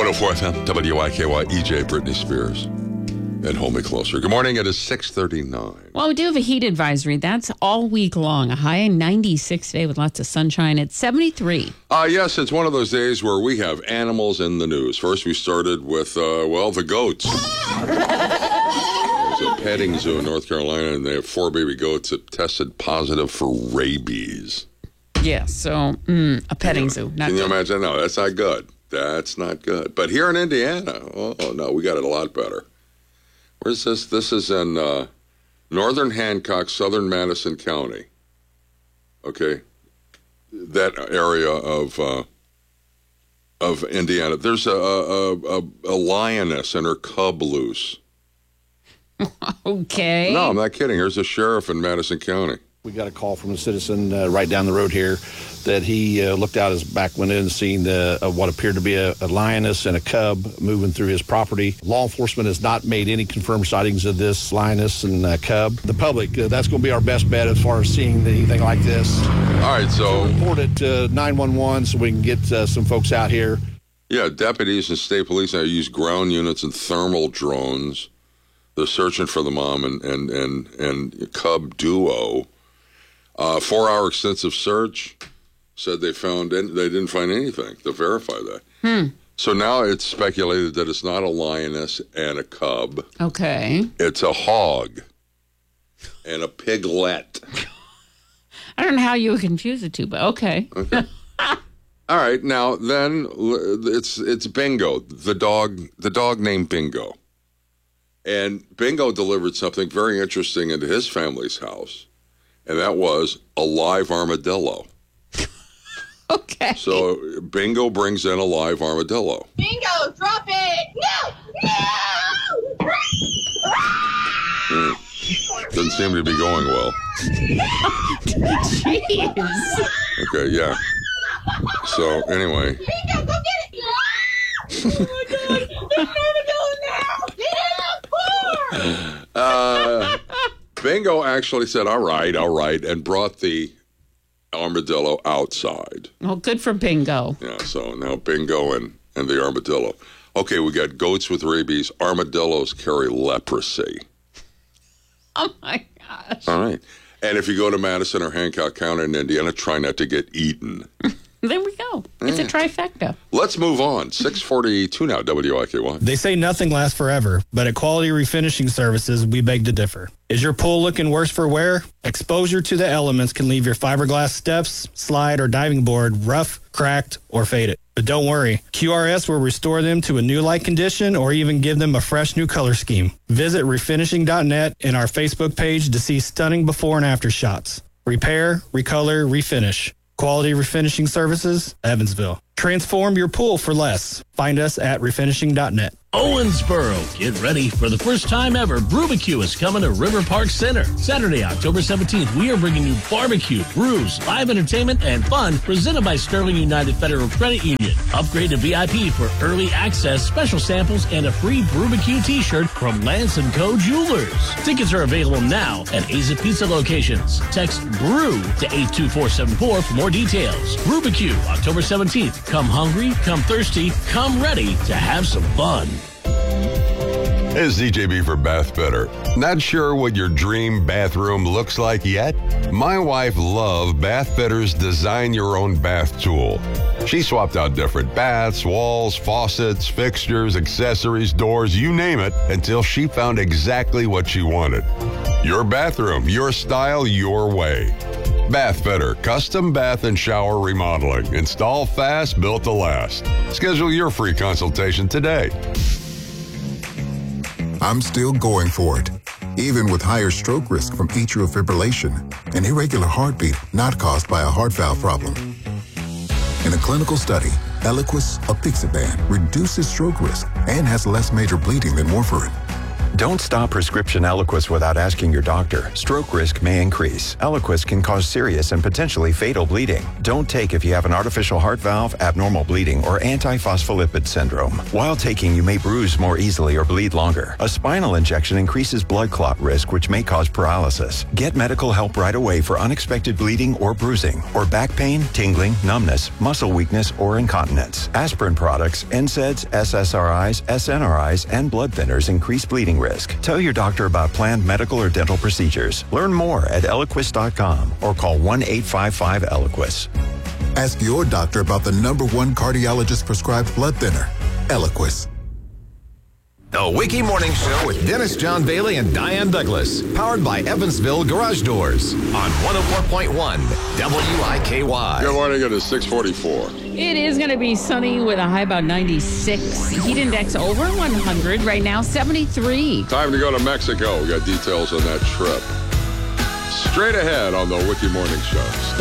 104 FM, WIKY, EJ, Britney Spears, and Hold Me Closer. Good morning. It is 6:39. Well, we do have a heat advisory. That's all week long. A high of 96 today with lots of sunshine at 73. Yes, it's one of those days where we have animals in the news. First, we started with, the goats. There's a petting zoo in North Carolina, and they have 4 baby goats that tested positive for rabies. Yeah, so a petting zoo. Can you imagine? No, that's not good. That's not good. But here in Indiana, oh no, we got it a lot better. Where's this? This is in northern Hancock, southern Madison County. Okay, that area of Indiana. There's a lioness and her cub loose. Okay. No, I'm not kidding. Here's a sheriff in Madison County. We got a call from a citizen right down the road here that he looked out his back window and seen what appeared to be a lioness and a cub moving through his property. Law enforcement has not made any confirmed sightings of this lioness and cub. The public, that's going to be our best bet as far as seeing anything like this. All right, so report it to 911 so we can get some folks out here. Yeah, deputies and state police now use ground units and thermal drones. They're searching for the mom and cub duo. 4-hour extensive search said they didn't find anything to verify that. So now it's speculated that it's not a lioness and a cub. Okay. It's a hog and a piglet. I don't know how you would confuse the two, but okay. Okay. All right. Now then, it's Bingo, the dog named Bingo, and Bingo delivered something very interesting into his family's house. And that was a live armadillo. Okay. So Bingo brings in a live armadillo. Bingo, drop it! No! Doesn't seem to be going well. Jeez. Okay, yeah. So anyway. Bingo, go get it! Oh my God! There's an armadillo now! Bingo actually said, all right, and brought the armadillo outside. Well, good for Bingo. Yeah, so now Bingo and the armadillo. Okay, we got goats with rabies. Armadillos carry leprosy. Oh, my gosh. All right. And if you go to Madison or Hancock County in Indiana, try not to get eaten. There we go. It's a trifecta. Let's move on. 6:42 now, WIKY. They say nothing lasts forever, but at Quality Refinishing Services, we beg to differ. Is your pool looking worse for wear? Exposure to the elements can leave your fiberglass steps, slide, or diving board rough, cracked, or faded. But don't worry, QRS will restore them to a new-like condition or even give them a fresh new color scheme. Visit refinishing.net and our Facebook page to see stunning before and after shots. Repair, recolor, refinish. Quality Refinishing Services, Evansville. Transform your pool for less. Find us at refinishing.net. Owensboro, get ready for the first time ever. Brewbecue is coming to River Park Center. Saturday, October 17th, we are bringing you barbecue, brews, live entertainment, and fun presented by Sterling United Federal Credit Union. Upgrade to VIP for early access, special samples, and a free Brewbecue t-shirt from Lance & Co. Jewelers. Tickets are available now at Aza Pizza locations. Text BREW to 82474 for more details. Brewbecue, October 17th. Come hungry, come thirsty, come ready to have some fun. It's DJB for Bath Better. Not sure what your dream bathroom looks like yet? My wife loved Bath Better's Design Your Own Bath tool. She swapped out different baths, walls, faucets, fixtures, accessories, doors, you name it, until she found exactly what she wanted. Your bathroom, your style, your way. Bath Better, custom bath and shower remodeling. Install fast, built to last. Schedule your free consultation today. I'm still going for it, even with higher stroke risk from atrial fibrillation, an irregular heartbeat not caused by a heart valve problem. In a clinical study, Eliquis apixaban reduces stroke risk and has less major bleeding than warfarin. Don't stop prescription Eliquis without asking your doctor. Stroke risk may increase. Eliquis can cause serious and potentially fatal bleeding. Don't take if you have an artificial heart valve, abnormal bleeding, or antiphospholipid syndrome. While taking, you may bruise more easily or bleed longer. A spinal injection increases blood clot risk, which may cause paralysis. Get medical help right away for unexpected bleeding or bruising, or back pain, tingling, numbness, muscle weakness, or incontinence. Aspirin products, NSAIDs, SSRIs, SNRIs, and blood thinners increase bleeding risk. Tell your doctor about planned medical or dental procedures. Learn more at Eliquis.com or call 1-855-ELIQUIS. Ask your doctor about the #1 cardiologist-prescribed blood thinner, Eliquis. The Wiki Morning Show with Dennis John Bailey and Diane Douglas. Powered by Evansville Garage Doors on 104.1 WIKY. Good morning. It is 6:44. It is going to be sunny with a high about 96. Heat index over 100. Right now, 73. Time to go to Mexico. We got details on that trip. Straight ahead on the Wiki Morning Show.